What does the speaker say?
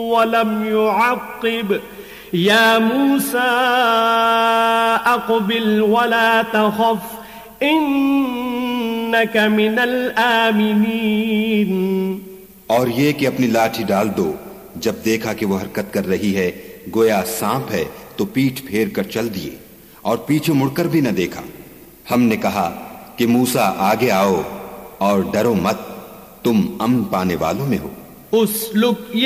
वलम युअक्किब या मूसा अक़बिल वला तख़फ़ इन्नका मिनल आमिनीन। और ये कि अपनी लाठी डाल दो। जब देखा कि वह हरकत कर रही है गोया सांप है तो पीठ फेर कर चल दिए और पीछे मुड़कर भी न देखा। हमने कहा कि मूसा आगे आओ और डरो मत, तुम अमन पाने वालों में हो। उसलुक